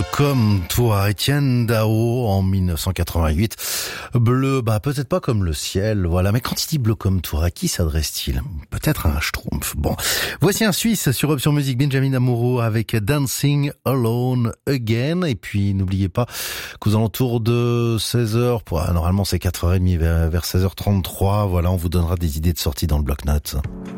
comme toi, Étienne Dao en 1988. Bleu, peut-être pas comme le ciel, voilà. Mais quand il dit bleu comme toi, à qui s'adresse-t-il? Peut-être à un Schtroumpf. Bon, voici un Suisse sur Option Musique, Benjamin Amoureux avec Dancing Alone Again. Et puis n'oubliez pas qu'aux alentours de 16h, normalement c'est 4h30, vers 16h33, voilà, on vous donnera des idées de sortie dans le bloc-notes.